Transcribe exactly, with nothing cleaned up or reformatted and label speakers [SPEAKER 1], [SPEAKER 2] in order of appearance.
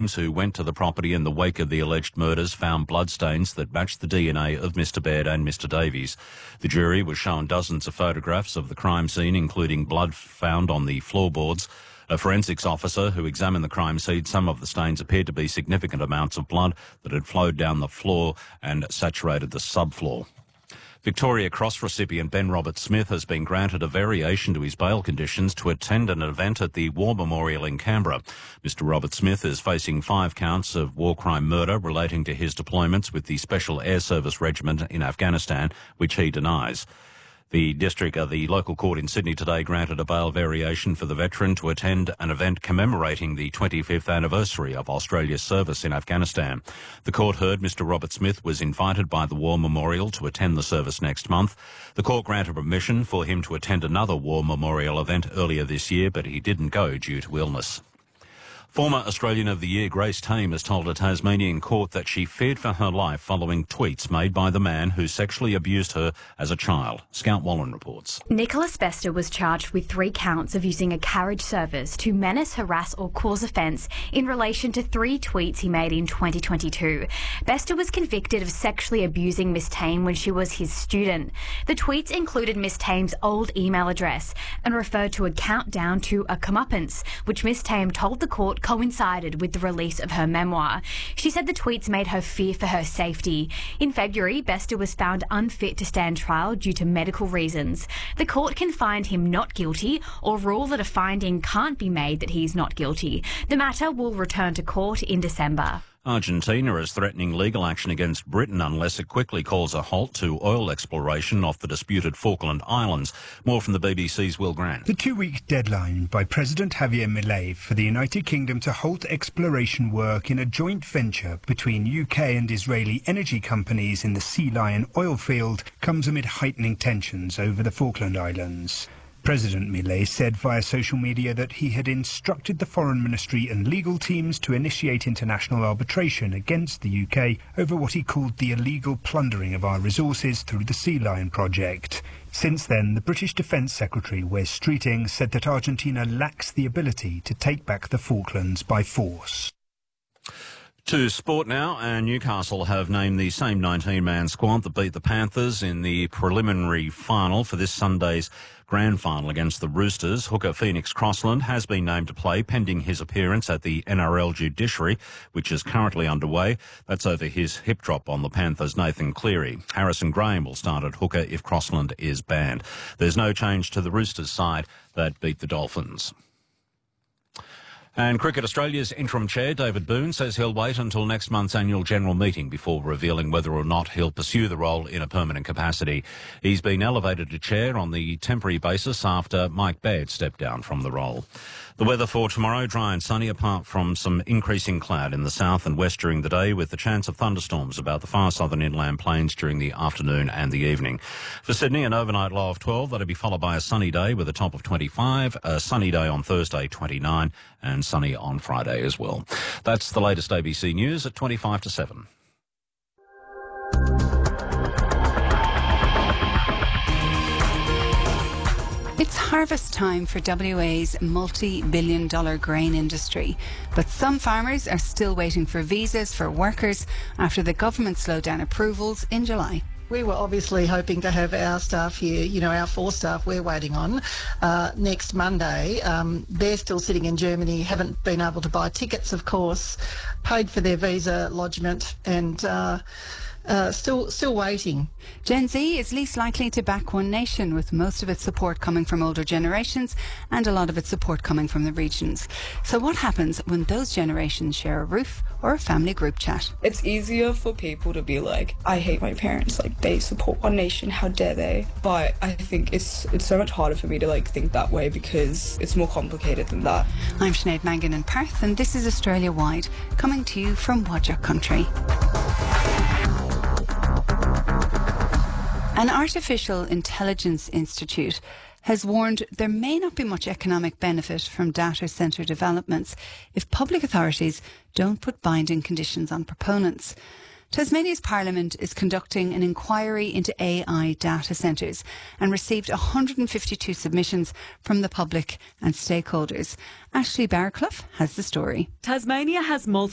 [SPEAKER 1] teams who went to the property in the wake of the alleged murders found bloodstains that matched the D N A of Mister Baird and Mister Davies. The jury was shown dozens of photographs of the crime scene, including blood found on the floorboards. A forensics officer who examined the crime scene, some of the stains appeared to be significant amounts of blood that had flowed down the floor and saturated the subfloor. Victoria Cross recipient Ben Roberts-Smith has been granted a variation to his bail conditions to attend an event at the War Memorial in Canberra. Mister Roberts-Smith is facing five counts of war crime murder relating to his deployments with the Special Air Service Regiment in Afghanistan, which he denies. The district, uh, the local court in Sydney today granted a bail variation for the veteran to attend an event commemorating the twenty-fifth anniversary of Australia's service in Afghanistan. The court heard Mister Roberts-Smith was invited by the War Memorial to attend the service next month. The court granted permission for him to attend another War Memorial event earlier this year, but he didn't go due to illness. Former Australian of the Year Grace Tame has told a Tasmanian court that she feared for her life following tweets made by the man who sexually abused her as a child. Scout Wallen reports.
[SPEAKER 2] Nicholas Bester was charged with three counts of using a carriage service to menace, harass or cause offence in relation to three tweets he made in twenty twenty-two. Bester was convicted of sexually abusing Miss Tame when she was his student. The tweets included Miss Tame's old email address and referred to a countdown to a comeuppance, which Miss Tame told the court coincided with the release of her memoir. She said the tweets made her fear for her safety. In February, Bester was found unfit to stand trial due to medical reasons. The court can find him not guilty or rule that a finding can't be made that he is not guilty. The matter will return to court in December.
[SPEAKER 1] Argentina is threatening legal action against Britain unless it quickly calls a halt to oil exploration off the disputed Falkland Islands. More from the B B C's Will Grant.
[SPEAKER 3] The two-week deadline by President Javier Milei for the United Kingdom to halt exploration work in a joint venture between U K and Israeli energy companies in the Sea Lion oil field comes amid heightening tensions over the Falkland Islands. President Milei said via social media that he had instructed the Foreign Ministry and legal teams to initiate international arbitration against the U K over what he called the illegal plundering of our resources through the Sea Lion project. Since then, the British Defence Secretary, Wes Streeting, said that Argentina lacks the ability to take back the Falklands by force.
[SPEAKER 1] To sport now, and Newcastle have named the same nineteen-man squad that beat the Panthers in the preliminary final for this Sunday's grand final against the Roosters. Hooker Phoenix Crossland has been named to play pending his appearance at the N R L judiciary, which is currently underway. That's over his hip drop on the Panthers' Nathan Cleary. Harrison Graham will start at hooker if Crossland is banned. There's no change to the Roosters side that beat the Dolphins. And Cricket Australia's interim chair, David Boone, says he'll wait until next month's annual general meeting before revealing whether or not he'll pursue the role in a permanent capacity. He's been elevated to chair on the temporary basis after Mike Baird stepped down from the role. The weather for tomorrow, dry and sunny, apart from some increasing cloud in the south and west during the day, with the chance of thunderstorms about the far southern inland plains during the afternoon and the evening. For Sydney, an overnight low of twelve. That'll be followed by a sunny day with a top of twenty-five, a sunny day on Thursday, twenty-nine, and sunny on Friday as well. That's the latest A B C News at twenty-five to seven.
[SPEAKER 4] It's harvest time for W A's multi-billion dollar grain industry, but some farmers are still waiting for visas for workers after the government slowed down approvals in July.
[SPEAKER 5] We were obviously hoping to have our staff here, you know, our four staff we're waiting on, uh, next Monday. Um, they're still sitting in Germany, haven't been able to buy tickets, of course, paid for their visa lodgement and uh, uh, still still waiting.
[SPEAKER 4] Gen Z is least likely to back One Nation, with most of its support coming from older generations and a lot of its support coming from the regions. So what happens when those generations share a roof or a family group chat?
[SPEAKER 6] It's easier for people to be like, I hate my parents, like they support One Nation, how dare they? But I think it's it's so much harder for me to like think that way because it's more complicated than that.
[SPEAKER 4] I'm Sinead Mangan in Perth, and this is Australia Wide, coming to you from Whadjuk Country. An artificial intelligence institute has warned there may not be much economic benefit from data centre developments if public authorities don't put binding conditions on proponents. Tasmania's Parliament is conducting an inquiry into A I data centres and received one hundred fifty-two submissions from the public and stakeholders. Ashley Barclough has the story.
[SPEAKER 7] Tasmania has multiple